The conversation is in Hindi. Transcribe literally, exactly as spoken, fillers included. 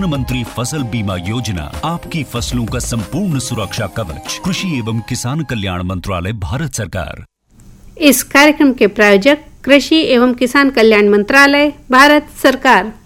प्रधानमंत्री फसल बीमा योजना आपकी फसलों का संपूर्ण सुरक्षा कवच। कृषि एवं किसान कल्याण मंत्रालय, भारत सरकार। इस कार्यक्रम के प्रायोजक कृषि एवं किसान कल्याण मंत्रालय, भारत सरकार।